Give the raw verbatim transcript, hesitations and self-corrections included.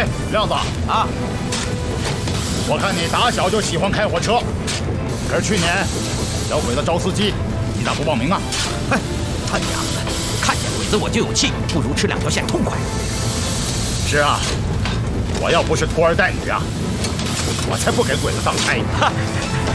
哎，亮子啊， 我看你打小就喜欢开火车，可是去年小鬼子招司机，你咋不报名啊？ 哼，他娘的，看见鬼子我就有气，不如吃两条线痛快。 是啊，我要不是拖儿带女啊，我才不给鬼子当差。 哈，